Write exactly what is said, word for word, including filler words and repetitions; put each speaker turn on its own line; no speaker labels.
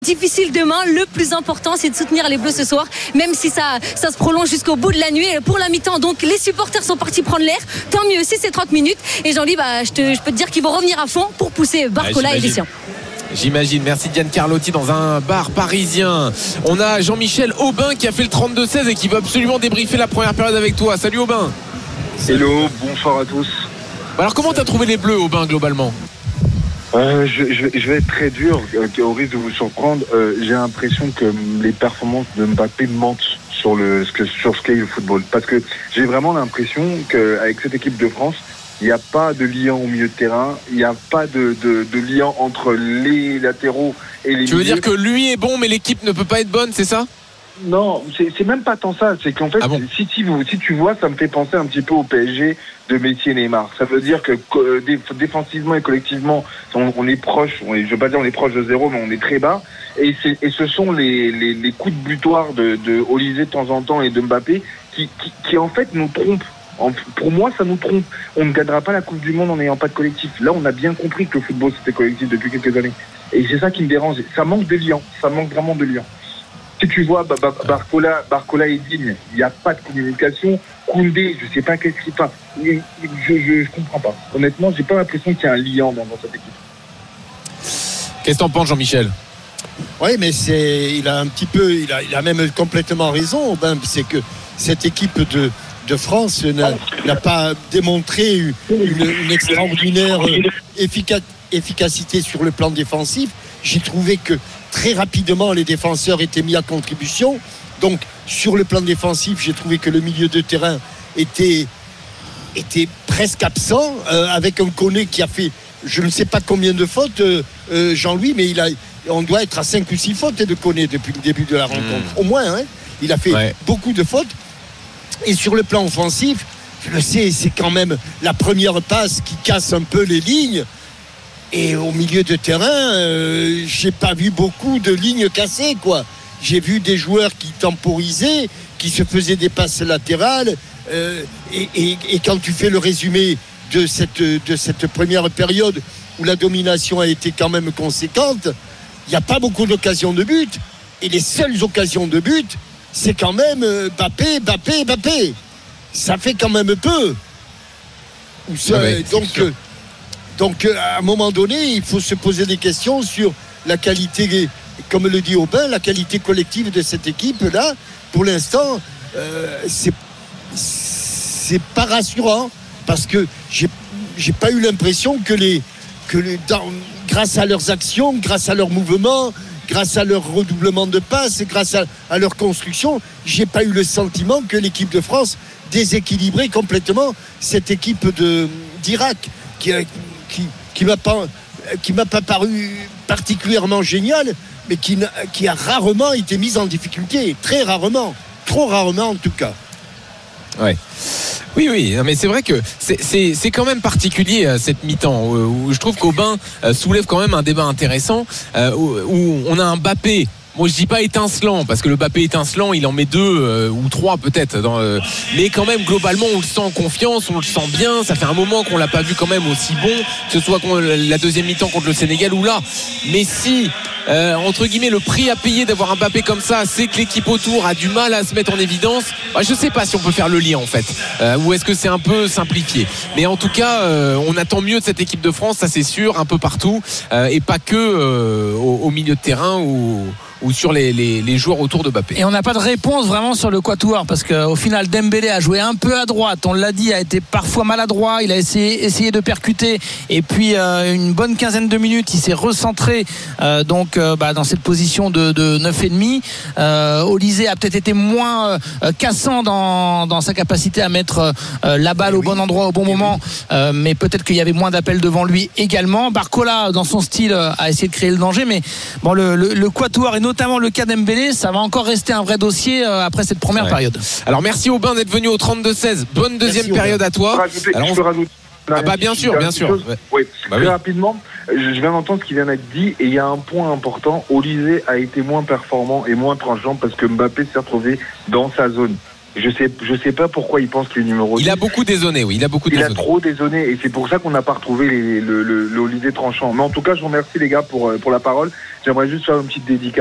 Difficile demain, le plus important c'est de soutenir les Bleus ce soir, même si ça, ça se prolonge jusqu'au bout de la nuit. Pour la mi-temps, donc les supporters sont partis prendre l'air, tant mieux si c'est trente minutes. Et Jean-Louis, bah, je, te, je peux te dire qu'ils vont revenir à fond pour pousser Barcola
ouais,
et Deschamps.
J'imagine, merci Diane Carlotti dans un bar parisien. On a Jean-Michel Aubin qui a fait le trente-deux seize et qui veut absolument débriefer la première période avec toi. Salut Aubin.
Hello, bonsoir à tous.
Alors comment t'as trouvé les Bleus Aubin globalement?
Euh, je, je, je vais être très dur, euh, au risque de vous surprendre. Euh, j'ai l'impression que les performances de Mbappé mentent sur le ce que, sur ce qu'est le football. Parce que j'ai vraiment l'impression qu'avec cette équipe de France, il n'y a pas de lien au milieu de terrain, il n'y a pas de, de, de lien entre les latéraux et les
Tu veux
milieux.
dire que lui est bon mais l'équipe ne peut pas être bonne, c'est ça?
Non, c'est, c'est même pas tant ça. C'est qu'en fait,
ah bon
si, tu, si tu vois, ça me fait penser un petit peu au P S G de Messi et Neymar. Ça veut dire que euh, défensivement et collectivement, on, on est proche. On est, je veux pas dire on est proche de zéro, mais on est très bas. Et, c'est, et ce sont les, les, les coups de butoir de, de Olysée de temps en temps et de Mbappé qui, qui, qui en fait nous trompent. En, pour moi, ça nous trompe. On ne gagnera pas la Coupe du Monde en n'ayant pas de collectif. Là, on a bien compris que le football c'était collectif depuis quelques années. Et c'est ça qui me dérange. Ça manque de lien. Ça manque vraiment de lien. Si tu vois bah, bah, Barcola, Barcola et Digne, il n'y a pas de communication. Koundé, je ne sais pas qu'est-ce qu'il fait. Je ne comprends pas. Honnêtement, j'ai pas l'impression qu'il y a un lien dans, dans cette équipe.
Qu'est-ce que t'en penses, Jean-Michel?
Oui, mais c'est, il a un petit peu, il a, il a même complètement raison. Ben, c'est que cette équipe de, de France n'a, n'a pas démontré une, une extraordinaire efficace, efficacité sur le plan défensif. J'ai trouvé que très rapidement les défenseurs étaient mis à contribution. Donc sur le plan défensif, j'ai trouvé que le milieu de terrain était, était presque absent, euh, avec un Koné qui a fait je ne sais pas combien de fautes, euh, euh, Jean-Louis, mais il a, on doit être à cinq ou six fautes de Koné depuis le début de la rencontre, mmh. au moins, hein. Il a fait ouais. beaucoup de fautes. Et sur le plan offensif, je le sais, c'est quand même la première passe qui casse un peu les lignes. Et au milieu de terrain, euh, j'ai pas vu beaucoup de lignes cassées, quoi. J'ai vu des joueurs qui temporisaient, qui se faisaient des passes latérales. Euh, et, et, et quand tu fais le résumé de cette, de cette première période où la domination a été quand même conséquente, il n'y a pas beaucoup d'occasions de but. Et les seules occasions de but, c'est quand même Mbappé, Mbappé, Mbappé. Ça fait quand même peu. Ça, ah ouais, donc... Donc, à un moment donné, il faut se poser des questions sur la qualité, comme le dit Aubin, la qualité collective de cette équipe-là. Pour l'instant, euh, c'est, c'est pas rassurant parce que j'ai, j'ai pas eu l'impression que les, que les, dans, grâce à leurs actions, grâce à leurs mouvements, grâce à leur redoublement de passes, grâce à, à leur construction, j'ai pas eu le sentiment que l'équipe de France déséquilibrait complètement cette équipe de, d'Irak qui a, qui qui m'a pas qui m'a pas paru particulièrement génial, mais qui qui a rarement été mise en difficulté, très rarement, trop rarement en tout cas.
Ouais. Oui, oui, mais c'est vrai que c'est, c'est, c'est quand même particulier cette mi-temps où, où je trouve qu'Aubin soulève quand même un débat intéressant où, où on a un Mbappé. Moi je dis pas étincelant parce que le Mbappé étincelant il en met deux euh, ou trois peut-être dans, euh, mais quand même globalement on le sent en confiance, on le sent bien. Ça fait un moment qu'on l'a pas vu quand même aussi bon, que ce soit la deuxième mi-temps contre le Sénégal ou là. Mais si euh, entre guillemets le prix à payer d'avoir un Mbappé comme ça, c'est que l'équipe autour a du mal à se mettre en évidence, bah, je sais pas si on peut faire le lien en fait, euh, ou est-ce que c'est un peu simplifié. Mais en tout cas euh, on attend mieux de cette équipe de France, ça c'est sûr, un peu partout, euh, et pas que euh, au, au milieu de terrain ou ou sur les, les, les joueurs autour de Mbappé.
Et on n'a pas de réponse vraiment sur le quatuor parce qu'au final Dembélé a joué un peu à droite, on l'a dit, a été parfois maladroit, il a essayé, essayé de percuter et puis euh, une bonne quinzaine de minutes il s'est recentré euh, donc euh, bah, dans cette position de, de neuf virgule cinq. euh, Olysée a peut-être été moins euh, cassant dans, dans sa capacité à mettre euh, la balle et au oui. bon endroit au bon et moment, oui. euh, mais peut-être qu'il y avait moins d'appels devant lui également. Barcola dans son style a essayé de créer le danger, mais bon le, le, le quatuor et notamment le cas d'Embélé, ça va encore rester un vrai dossier euh, après cette première ouais. période.
Alors merci Aubin d'être venu au trente-deux seize. Bonne deuxième merci, période Aubin. À toi.
Rajouter,
Alors,
je peux rajouter.
Ah bah bien sûr, bien sûr.
Ouais. Oui. Bah très oui. rapidement, je viens d'entendre ce qui vient d'être dit et il y a un point important. Olysée a été moins performant et moins tranchant parce que Mbappé s'est retrouvé dans sa zone. Je sais, je sais pas pourquoi il pense qu'il est numéro dix.
Il a beaucoup désonné, oui. Il a beaucoup
Il
désonné.
a trop désonné et c'est pour ça qu'on n'a pas retrouvé les, le, le, le Olivier Tranchant. Mais en tout cas, je vous remercie les gars pour, pour la parole. J'aimerais juste faire une petite dédicace.